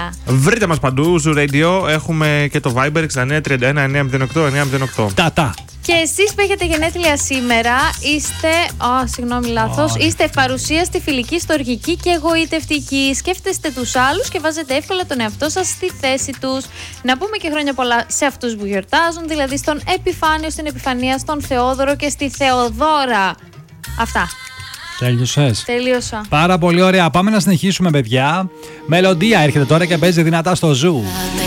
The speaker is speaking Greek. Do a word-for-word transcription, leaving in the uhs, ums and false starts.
παιδιά. Βρείτε μας παντού, Zoo Radio. Έχουμε και το Viber εξήντα εννέα τριάντα ένα εννιακόσια οκτώ εννιακόσια οκτώ. Τα-τα. Και εσείς που έχετε γενέθλια σήμερα, είστε. Α, συγγνώμη, λάθος. Oh. Είστε ευπαρουσίαστοι, φιλικοί, στοργικοί και εγωιτευτικοί. Σκέφτεστε τους άλλους και βάζετε εύκολα τον εαυτό σας στη θέση τους. Να πούμε και χρόνια πολλά σε αυτούς που γιορτάζουν, δηλαδή στον Επιφάνιο, στην Επιφανία, στον Θεόδωρο και στη Θεοδόρα. Αυτά. Τέλειωσες. Τελείωσα. Πάρα πολύ ωραία. Πάμε να συνεχίσουμε, παιδιά. Μελωδία έρχεται τώρα και παίζει δυνατά στο Zoo.